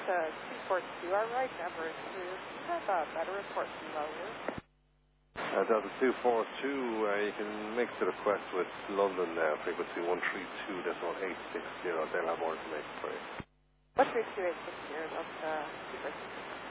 Delta 242, our right number is clear. You have a better report from lower. Delta 242, you can make the request with London now, frequency 132.860. They'll have more information for you. 132.860, Delta 242.